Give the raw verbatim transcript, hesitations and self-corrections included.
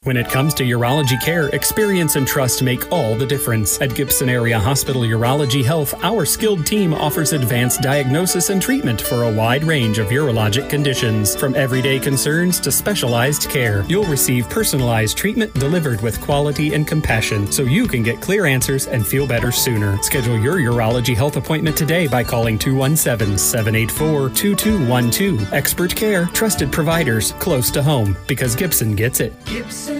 When it comes to urology care, experience and trust make all the difference. At Gibson Area Hospital Urology Health, our skilled team offers advanced diagnosis and treatment for a wide range of urologic conditions. From everyday concerns to specialized care, you'll receive personalized treatment delivered with quality and compassion so you can get clear answers and feel better sooner. Schedule your urology health appointment today by calling two one seven, seven eight four, two two one two. Expert care, trusted providers, close to home, because Gibson gets it. Gibson